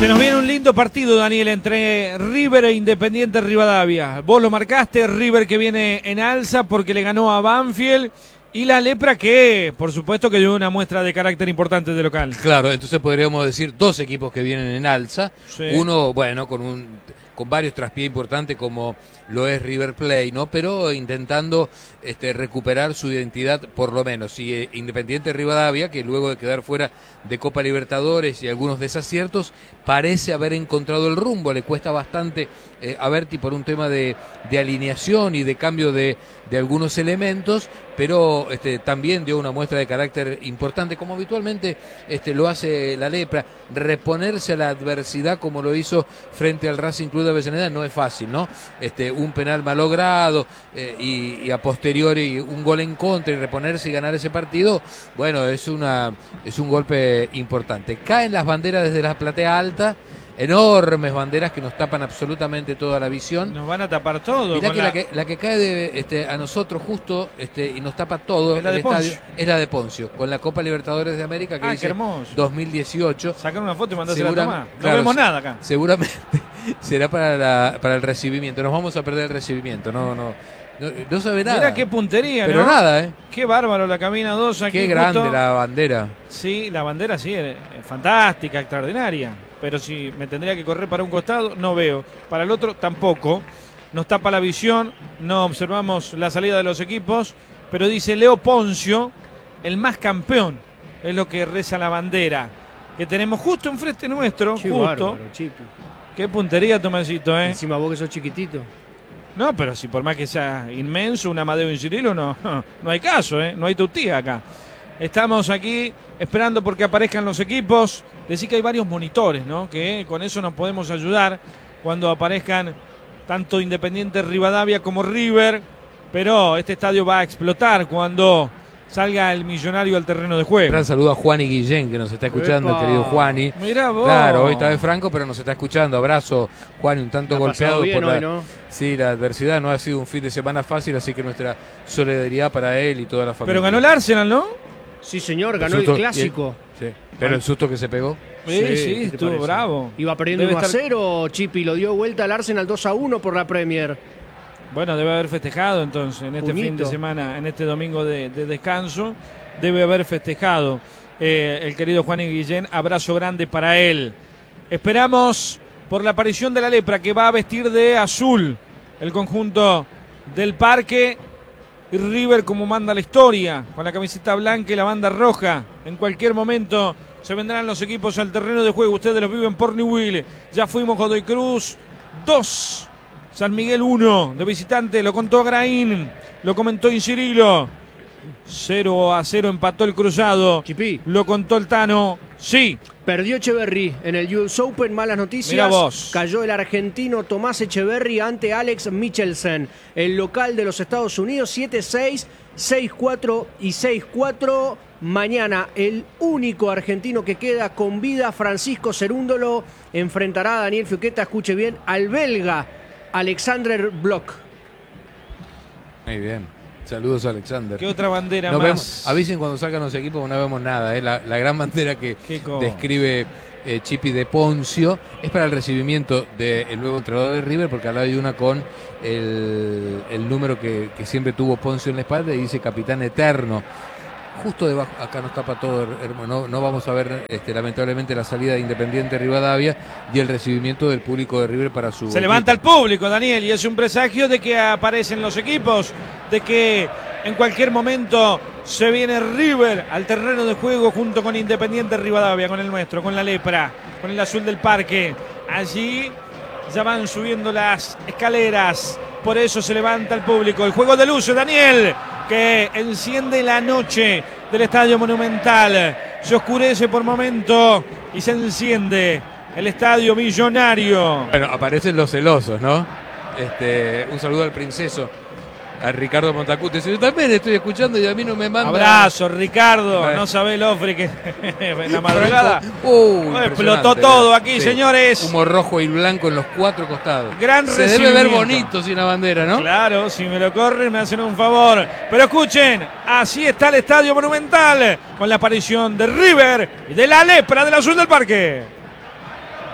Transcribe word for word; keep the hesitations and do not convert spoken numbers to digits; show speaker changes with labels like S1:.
S1: Se nos viene un lindo partido, Daniel, entre River e Independiente Rivadavia. Vos lo marcaste, River que viene en alza porque le ganó a Banfield, y la Lepra que, por supuesto, que dio una muestra de carácter importante de local.
S2: Claro, entonces podríamos decir dos equipos que vienen en alza. Sí. Uno, bueno, con un con varios traspiés importantes como lo es River Plate, ¿no? Pero intentando este, recuperar su identidad por lo menos. Y eh, Independiente Rivadavia, que luego de quedar fuera de Copa Libertadores y algunos desaciertos, parece haber encontrado el rumbo. Le cuesta bastante eh, a Berti por un tema de, de alineación y de cambio de, de algunos elementos, pero este, también dio una muestra de carácter importante, como habitualmente este, lo hace la Lepra. Reponerse a la adversidad como lo hizo frente al Racing Club de Avellaneda no es fácil, ¿no? Este, un penal malogrado eh, y, y a posteriori un gol en contra, y reponerse y ganar ese partido, bueno, es, una, es un golpe importante. Caen las banderas desde la platea alta, enormes banderas que nos tapan absolutamente toda la visión.
S1: Nos van a tapar todo.
S2: Mirá que
S1: la...
S2: la que la que cae de, este, a nosotros justo este, y nos tapa todo
S1: ¿Es la
S2: el
S1: de
S2: estadio
S1: Poncio?
S2: Es la de Poncio, con la Copa Libertadores de América que
S1: ah,
S2: dice
S1: qué hermoso.
S2: dos mil dieciocho.
S1: Sacar una foto y mandársela a tomar. No
S2: claro,
S1: vemos nada acá.
S2: Seguramente será para, la, para el recibimiento. Nos vamos a perder el recibimiento. No, no, no, no sabe nada.
S1: Mira qué puntería,
S2: Pero
S1: ¿no?
S2: nada, ¿eh?
S1: Qué bárbaro la camina dos aquí.
S2: Qué grande
S1: justo.
S2: la bandera.
S1: Sí, la bandera sí, es fantástica, extraordinaria. Pero si me tendría que correr para un costado, no veo. Para el otro, tampoco. Nos tapa la visión, no observamos la salida de los equipos. Pero dice Leo Poncio, el más campeón. Es lo que reza la bandera. Que tenemos justo enfrente nuestro.
S3: Qué
S1: justo.
S3: bárbaro, Chipi.
S1: Qué puntería, Tomasito, ¿eh?
S3: Encima vos que sos chiquitito.
S1: No, pero si por más que sea inmenso, un Amadeo y un Cirilo, no, no, no hay caso, ¿eh? No hay tutía acá. Estamos aquí esperando porque aparezcan los equipos. Decir que hay varios monitores, ¿no? Que con eso nos podemos ayudar cuando aparezcan tanto Independiente Rivadavia como River. Pero este estadio va a explotar cuando salga el Millonario al terreno de juego.
S2: Gran saludo a Juani Guillén, que nos está escuchando,
S3: ¡Epa!
S2: querido Juani.
S1: Mirá vos.
S2: Claro, hoy está de Franco, pero nos está escuchando. Abrazo, Juani, un tanto
S3: Ha
S2: golpeado
S3: bien
S2: por la,
S3: hoy, ¿no?
S2: Sí, la adversidad. No ha sido un fin de semana fácil, así que nuestra solidaridad para él y toda la familia.
S1: Pero ganó el Arsenal, ¿no?
S3: Sí, señor, ganó
S2: el
S3: el,
S2: susto,
S3: clásico.
S2: Sí, pero el susto que se pegó.
S1: Sí, sí,
S3: ¿qué te
S1: estuvo
S3: parece?
S1: bravo.
S3: Iba perdiendo
S1: Debe
S3: uno a
S1: estar-
S3: cero, Chipi, lo dio vuelta al Arsenal dos a uno por la Premier.
S1: Bueno, debe haber festejado entonces en este
S3: Puñito.
S1: fin de semana, en este domingo de, de descanso. Debe haber festejado eh, el querido Juan Guillén. Abrazo grande para él. Esperamos por la aparición de la Lepra, que va a vestir de azul el conjunto del Parque. Y River, como manda la historia, con la camiseta blanca y la banda roja. En cualquier momento se vendrán los equipos al terreno de juego. Ustedes los viven por Newell. Ya fuimos Godoy Cruz dos, San Miguel uno de visitante. Lo contó Graín, lo comentó Incirilo. cero a cero empató el Cruzado.
S3: Chipi,
S1: Lo contó el Tano. Sí.
S3: perdió Echeverry en el U S Open, malas noticias.
S1: Mirá vos.
S3: Cayó el argentino Tomás Echeverry ante Alex Michelsen. El local de los Estados Unidos, siete seis, seis cuatro y seis cuatro. Mañana el único argentino que queda con vida, Francisco Cerúndolo, enfrentará a Daniel Fiuqueta, escuche bien, al belga Alexander Bloch.
S2: Muy bien. Saludos, Alexander.
S1: ¿Qué otra bandera
S2: No
S1: más?
S2: vemos, avisen cuando salgan los equipos, no vemos nada. ¿eh? La, la gran bandera que
S1: Qué co-
S2: describe eh, Chipi de Poncio es para el recibimiento del nuevo entrenador de River, porque al lado hay una con el, el número que, que siempre tuvo Poncio en la espalda y dice Capitán Eterno. Justo debajo, acá nos tapa todo, hermano. No, no vamos a ver este, lamentablemente la salida de Independiente Rivadavia y el recibimiento del público de River para su
S1: Se levanta el público, Daniel, y es un presagio de que aparecen los equipos, de que en cualquier momento se viene River al terreno de juego junto con Independiente Rivadavia, con el nuestro, con la Lepra, con el azul del Parque. Allí ya van subiendo las escaleras, por eso se levanta el público. El juego de luces, Daniel, que enciende la noche del Estadio Monumental. Se oscurece por momento y se enciende el Estadio Millonario.
S2: Bueno, aparecen los celosos, ¿no? Este, un saludo al princeso, a Ricardo Montacute. Yo también estoy escuchando y a mí no me manda.
S1: Abrazo, Ricardo.
S2: Bueno.
S1: No sabe el ofre que en la madrugada
S2: Uh,
S1: explotó todo aquí,
S2: sí.
S1: señores.
S2: Humo rojo y blanco en los cuatro costados.
S1: Gran
S2: Se debe ver
S1: recibimiento.
S2: bonito sin la bandera, ¿no?
S1: Claro, si me lo corren me hacen un favor. Pero escuchen, así está el Estadio Monumental con la aparición de River y de la Lepra del azul del Parque.